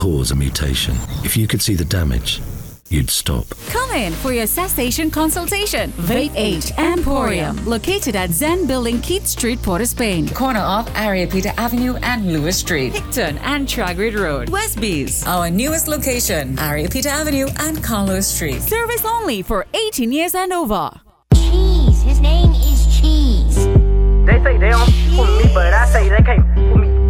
cause a mutation. If you could see the damage, you'd stop. Come in for your cessation consultation. Vape 8 Emporium, located at Zen Building, Keith Street, Port of Spain. Corner of Ariapita Avenue and Lewis Street. Picton and Tragrid Road, Westbees. Our newest location, Ariapita Avenue and Carlos Street. Service only for 18 years and over. Cheese. His name is Cheese. They say they don't for me, but I say they can't for me.